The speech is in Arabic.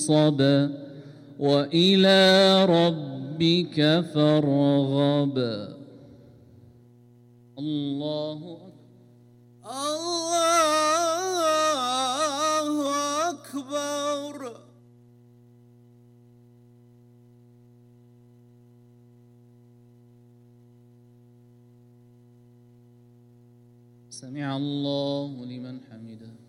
صب وإلى ربك فارغب. الله أكبر. سمع الله لمن حمده.